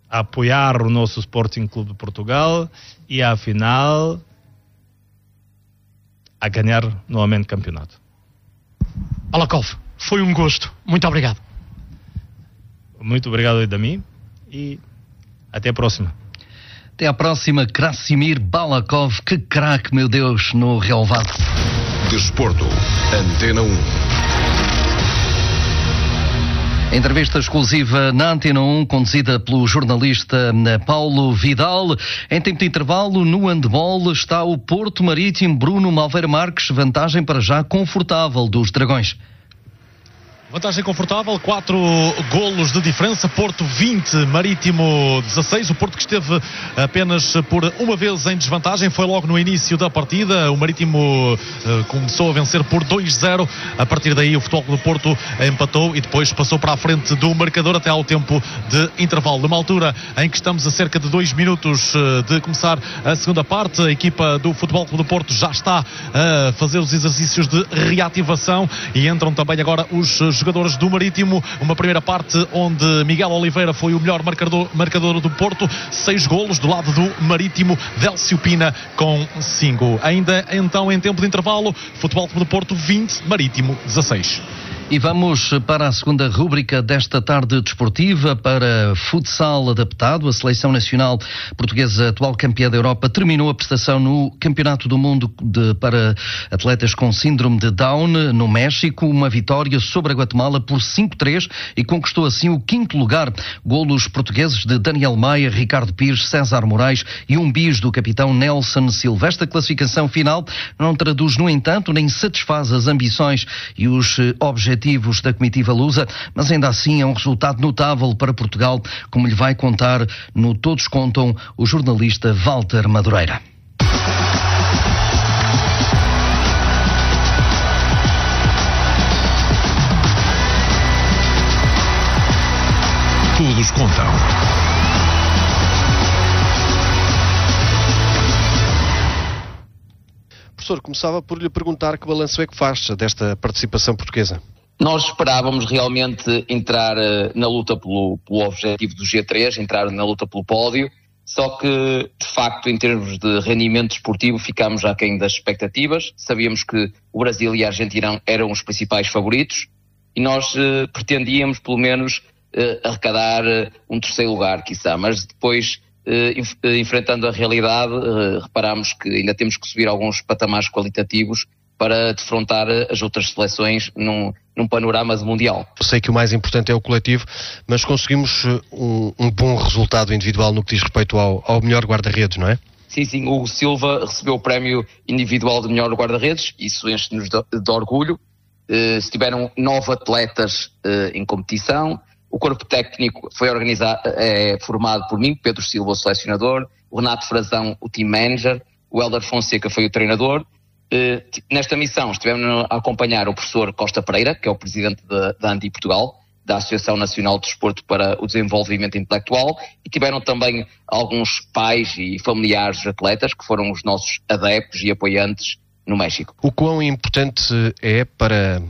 a apoiar o nosso Sporting Clube de Portugal e, afinal, a ganhar novamente o campeonato. Balakov, foi um gosto. Muito obrigado. Muito obrigado a mim e até a próxima. Até à próxima, Krasimir Balakov. Que craque, meu Deus, no relevado. Desporto, Antena 1. Entrevista exclusiva na Antena 1, conduzida pelo jornalista Paulo Vidal. Em tempo de intervalo, no handball, está o Porto Marítimo. Bruno Malveira Marques, vantagem para já confortável dos Dragões. Vantagem confortável, 4 golos de diferença, Porto 20, Marítimo 16, o Porto que esteve apenas por uma vez em desvantagem, foi logo no início da partida, o Marítimo começou a vencer por 2-0, a partir daí o Futebol Clube do Porto empatou e depois passou para a frente do marcador até ao tempo de intervalo. Numa altura em que estamos a cerca de 2 minutos de começar a segunda parte, a equipa do Futebol Clube do Porto já está a fazer os exercícios de reativação e entram também agora os jogadores do Marítimo, uma primeira parte onde Miguel Oliveira foi o melhor marcador do Porto, 6 golos do lado do Marítimo, Délcio Pina com 5. Ainda então em tempo de intervalo, Futebol Clube do Porto 20, Marítimo 16. E vamos para a segunda rúbrica desta tarde desportiva, para futsal adaptado. A Seleção Nacional Portuguesa, atual campeã da Europa, terminou a prestação no Campeonato do Mundo para atletas com síndrome de Down no México. Uma vitória sobre a Guatemala por 5-3 e conquistou assim o 5º lugar. Golos portugueses de Daniel Maia, Ricardo Pires, César Moraes e um bis do capitão Nelson Silva. Esta classificação final não traduz, no entanto, nem satisfaz as ambições e os objetivos da comitiva lusa, mas ainda assim é um resultado notável para Portugal, como lhe vai contar no Todos Contam o jornalista Walter Madureira. Todos Contam. Professor, começava por lhe perguntar que balanço é que faz desta participação portuguesa. Nós esperávamos realmente entrar na luta pelo objetivo do G3, entrar na luta pelo pódio, só que, de facto, em termos de rendimento desportivo, ficámos aquém das expectativas. Sabíamos que o Brasil e a Argentina eram os principais favoritos e nós pretendíamos, pelo menos, arrecadar um 3º lugar, quiçá, mas depois, enfrentando a realidade, reparámos que ainda temos que subir alguns patamares qualitativos para defrontar as outras seleções num panorama mundial. Eu sei que o mais importante é o coletivo, mas conseguimos um bom resultado individual no que diz respeito ao melhor guarda-redes, não é? Sim, o Hugo Silva recebeu o prémio individual de melhor guarda-redes, isso enche-nos de orgulho. Estiveram 9 atletas em competição, o corpo técnico foi formado por mim, Pedro Silva, o selecionador, o Renato Frazão, o team manager, o Hélder Fonseca foi o treinador. Nesta missão estivemos a acompanhar o professor Costa Pereira, que é o presidente da ANDI Portugal, da Associação Nacional de Desporto para o Desenvolvimento Intelectual, e tiveram também alguns pais e familiares de atletas que foram os nossos adeptos e apoiantes no México. O quão importante é para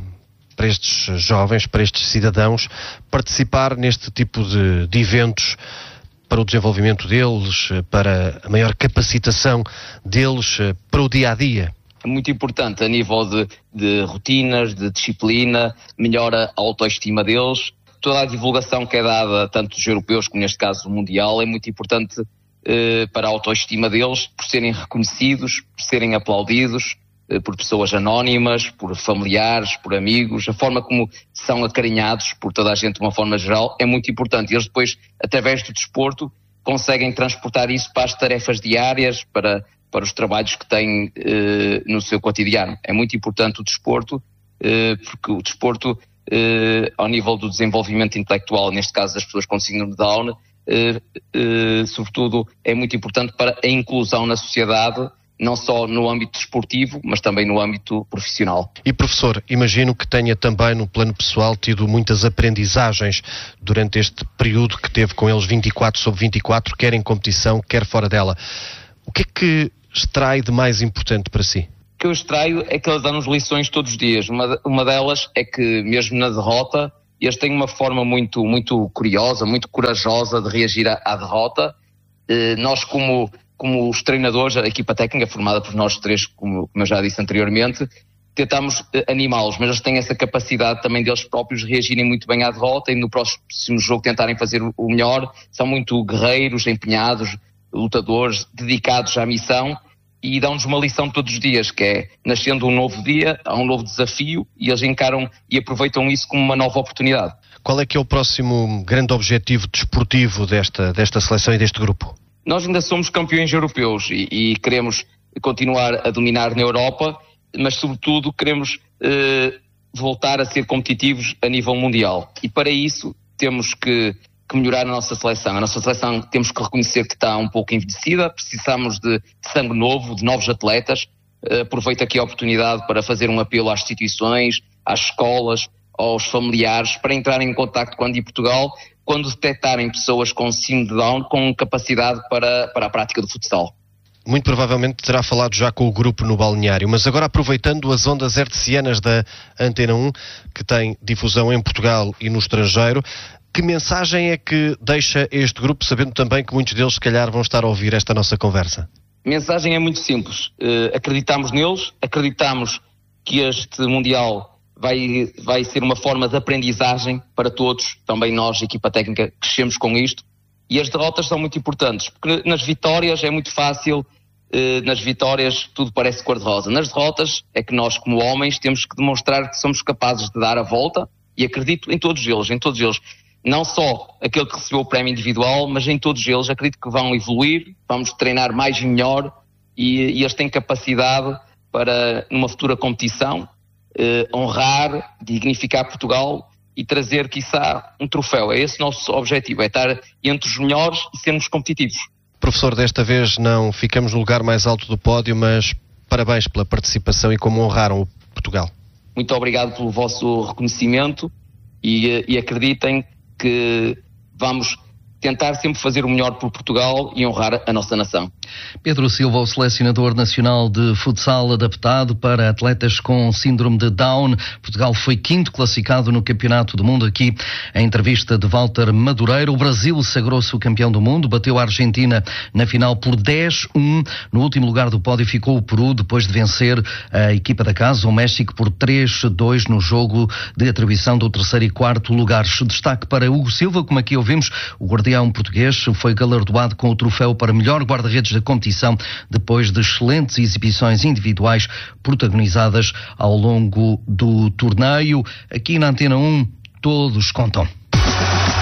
estes jovens, para estes cidadãos, participar neste tipo de eventos para o desenvolvimento deles, para a maior capacitação deles, para o dia-a-dia? É muito importante a nível de rotinas, de disciplina, melhora a autoestima deles. Toda a divulgação que é dada, tanto dos europeus como neste caso mundial, é muito importante para a autoestima deles, por serem reconhecidos, por serem aplaudidos por pessoas anónimas, por familiares, por amigos. A forma como são acarinhados por toda a gente de uma forma geral é muito importante. E eles depois, através do desporto, conseguem transportar isso para as tarefas diárias, para os trabalhos que têm no seu cotidiano. É muito importante o desporto, porque o desporto, ao nível do desenvolvimento intelectual, neste caso das pessoas com síndrome de Down, sobretudo é muito importante para a inclusão na sociedade, não só no âmbito desportivo, mas também no âmbito profissional. E professor, imagino que tenha também no plano pessoal tido muitas aprendizagens durante este período que teve com eles 24/24, quer em competição, quer fora dela. O que é que extrai de mais importante para si? O que eu extraio é que eles dão-nos lições todos os dias. Uma delas é que, mesmo na derrota, eles têm uma forma muito, muito curiosa, muito corajosa de reagir à derrota. Nós, como os treinadores, a equipa técnica formada por nós três, como eu já disse anteriormente, tentamos animá-los, mas eles têm essa capacidade também deles próprios reagirem muito bem à derrota e no próximo jogo tentarem fazer o melhor. São muito guerreiros, empenhados, lutadores, dedicados à missão e dão-nos uma lição todos os dias, que é, nascendo um novo dia, há um novo desafio e eles encaram e aproveitam isso como uma nova oportunidade. Qual é que é o próximo grande objetivo desportivo desta seleção e deste grupo? Nós ainda somos campeões europeus e queremos continuar a dominar na Europa, mas sobretudo queremos voltar a ser competitivos a nível mundial. E para isso temos que melhorar a nossa seleção. A nossa seleção temos que reconhecer que está um pouco envelhecida, precisamos de sangue novo, de novos atletas. Aproveito aqui a oportunidade para fazer um apelo às instituições, às escolas, aos familiares, para entrarem em contacto com a Handi Portugal quando detectarem pessoas com síndrome de Down com capacidade para a prática do futsal. Muito provavelmente terá falado já com o grupo no balneário, mas agora aproveitando as ondas hertzianas da Antena 1, que tem difusão em Portugal e no estrangeiro, que mensagem é que deixa este grupo, sabendo também que muitos deles se calhar vão estar a ouvir esta nossa conversa? A mensagem é muito simples. Acreditamos neles, acreditamos que este Mundial vai ser uma forma de aprendizagem para todos, também nós, a equipa técnica, crescemos com isto, e as derrotas são muito importantes, porque nas vitórias é muito fácil, nas vitórias tudo parece cor-de-rosa. Nas derrotas é que nós, como homens, temos que demonstrar que somos capazes de dar a volta, e acredito em todos eles. Não só aquele que recebeu o prémio individual, mas em todos eles acredito que vão evoluir, vamos treinar mais e melhor, e eles têm capacidade para, numa futura competição, honrar, dignificar Portugal e trazer, quiçá, um troféu. É esse o nosso objetivo, é estar entre os melhores e sermos competitivos. Professor, desta vez não ficamos no lugar mais alto do pódio, mas parabéns pela participação e como honraram o Portugal. Muito obrigado pelo vosso reconhecimento e acreditem que vamos tentar sempre fazer o melhor por Portugal e honrar a nossa nação. Pedro Silva, o selecionador nacional de futsal adaptado para atletas com síndrome de Down. Portugal foi 5º classificado no Campeonato do Mundo. Aqui, a entrevista de Walter Madureira. O Brasil sagrou-se o campeão do mundo, bateu a Argentina na final por 10-1. No último lugar do pódio ficou o Peru, depois de vencer a equipa da casa, o México, por 3-2 no jogo de atribuição do 3º e 4º lugares. Destaque para Hugo Silva, como aqui ouvimos, o guardião português foi galardoado com o troféu para melhor guarda-redes da competição depois de excelentes exibições individuais protagonizadas ao longo do torneio. Aqui na Antena 1, todos contam.